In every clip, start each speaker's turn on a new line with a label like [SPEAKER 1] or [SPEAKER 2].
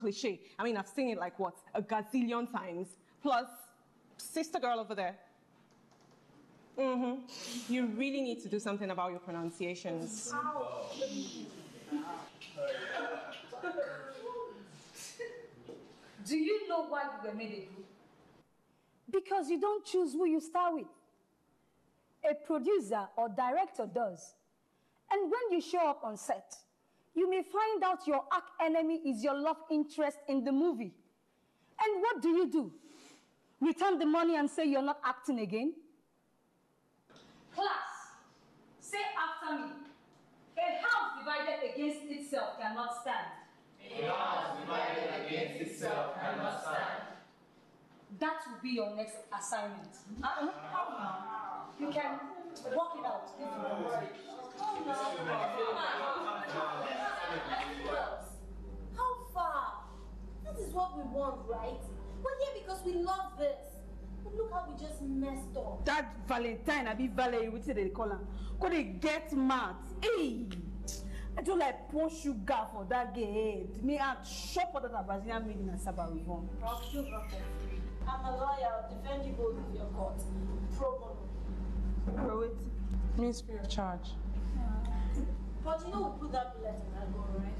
[SPEAKER 1] cliche. I mean, I've seen it like what, a gazillion times. Plus, sister girl over there. You really need to do something about your pronunciations.
[SPEAKER 2] Do you know why you were made a group?
[SPEAKER 3] Because you don't choose who you start with. A producer or director does. And when you show up on set, you may find out your arch enemy is your love interest in the movie. And what do? Return the money and say you're not acting again?
[SPEAKER 2] Class, say after me. A house divided against itself cannot stand.
[SPEAKER 4] A house divided against itself cannot stand.
[SPEAKER 2] That will be your next assignment. You can work it out if you want.
[SPEAKER 5] How far? This is what we want, right? We're here because we love this. But look how we just messed up.
[SPEAKER 6] That Valentine, I be Valerie, which they call her. Could they get mad? Hey! I don't like pour sugar for that gay head. Me and shop for that Brazilian made in a Sabarivon.
[SPEAKER 5] I'll still not for free. I'm a lawyer. I'll defend you both in your court. Pro bono.
[SPEAKER 6] Wait.
[SPEAKER 1] Means free of charge.
[SPEAKER 5] But you know we put that bullet in that gun, right?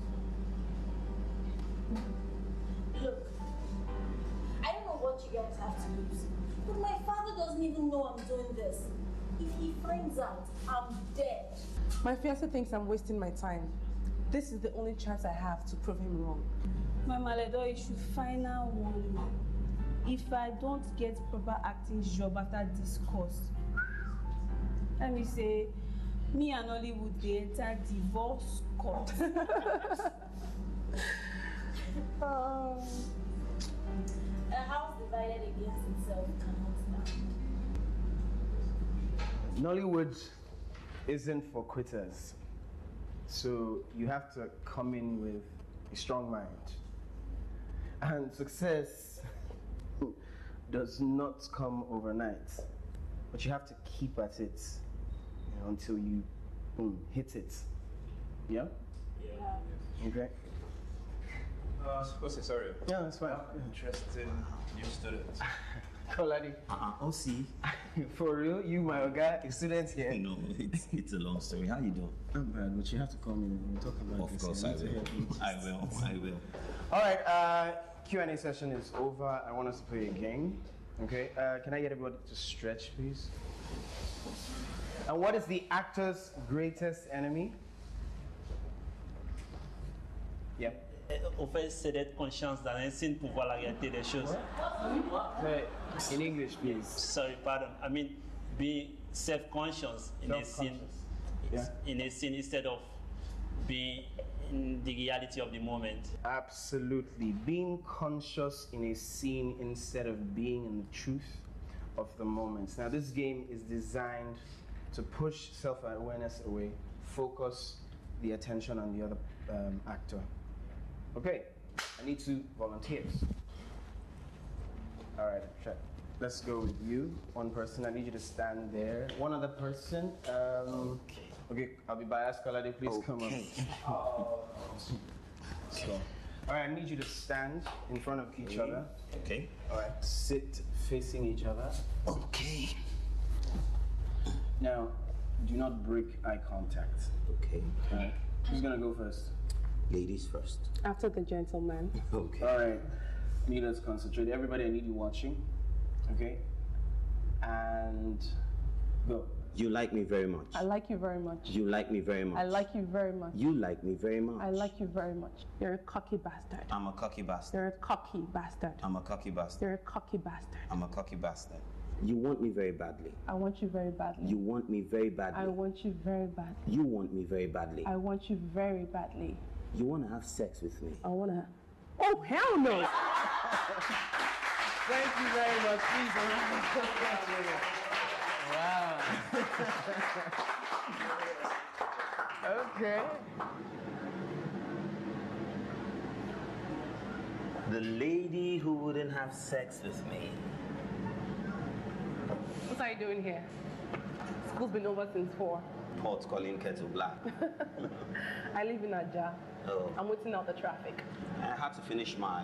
[SPEAKER 5] Look, I don't know what you guys have to lose, but my father doesn't even know I'm doing this. If he finds out, I'm dead.
[SPEAKER 1] My fiancé thinks I'm wasting my time. This is the only chance I have to prove him wrong.
[SPEAKER 6] My Maledo, you should final warn me. If I don't get proper acting job after this course, let me say, me and Hollywood, they enter divorce court.
[SPEAKER 5] A house divided against itself cannot stand.
[SPEAKER 7] Nollywood isn't for quitters. So you have to come in with a strong mind. And success does not come overnight. But you have to keep at it, until you hit it. Yeah?
[SPEAKER 8] Yeah.
[SPEAKER 7] Okay.
[SPEAKER 8] Sorry.
[SPEAKER 7] Yeah, that's fine.
[SPEAKER 8] Interesting new students.
[SPEAKER 7] Koladi.
[SPEAKER 9] OC.
[SPEAKER 7] For real? You, my guy, a student here?
[SPEAKER 9] No, it's a long story. How you doing?
[SPEAKER 7] Not bad, but you have to come in and talk about
[SPEAKER 9] this. Of course I will. I will.
[SPEAKER 7] All right, Q&A session is over. I want us to play a game. Okay, can I get everybody to stretch, please? And what is the actor's greatest enemy? Yep.
[SPEAKER 10] Au fait, c'est d'être conscience dans un signe pour voir la réalité des choses.
[SPEAKER 7] In English, please.
[SPEAKER 10] Sorry, pardon. I mean, being self-conscious in a scene, instead of being in the reality of the moment.
[SPEAKER 7] Absolutely. Being conscious in a scene instead of being in the truth of the moment. Now, this game is designed to push self-awareness away, focus the attention on the other actor. Okay, I need 2 volunteers. All right, check. Let's go with you. One person, I need you to stand there. One other person. Okay, I'll be biased. Kolade, please come up. So, all right, I need you to stand in front of each other.
[SPEAKER 9] Okay.
[SPEAKER 7] All right, sit facing each other.
[SPEAKER 9] Okay.
[SPEAKER 7] Now, do not break eye contact.
[SPEAKER 9] Okay.
[SPEAKER 7] All right. Who's gonna go first?
[SPEAKER 9] Ladies first.
[SPEAKER 1] After the gentleman.
[SPEAKER 9] Okay.
[SPEAKER 7] All right. Need us concentrate. Everybody, I need you watching. Okay. And go.
[SPEAKER 9] You like me very much.
[SPEAKER 1] I like you very much.
[SPEAKER 9] You like me very much.
[SPEAKER 1] I like you very much.
[SPEAKER 9] You like me very much.
[SPEAKER 1] I like you very much. You're a cocky bastard.
[SPEAKER 9] I'm a cocky bastard.
[SPEAKER 1] You're a cocky bastard.
[SPEAKER 9] I'm a cocky bastard.
[SPEAKER 1] You're a cocky bastard.
[SPEAKER 9] I'm a cocky bastard. You want me very badly.
[SPEAKER 1] I want you very badly.
[SPEAKER 9] You want me very badly.
[SPEAKER 1] I want you very badly.
[SPEAKER 9] You want me very badly.
[SPEAKER 1] I want you very badly.
[SPEAKER 9] You want to have sex with me?
[SPEAKER 1] I want to. Oh, hell no!
[SPEAKER 7] Thank you very much. Please, wow. Okay.
[SPEAKER 9] The lady who wouldn't have sex with me.
[SPEAKER 1] What are you doing here? School's been over since 4.
[SPEAKER 9] pot calling kettle black.
[SPEAKER 1] I live in Aja.
[SPEAKER 9] Oh.
[SPEAKER 1] I'm waiting out the traffic.
[SPEAKER 9] I had to finish my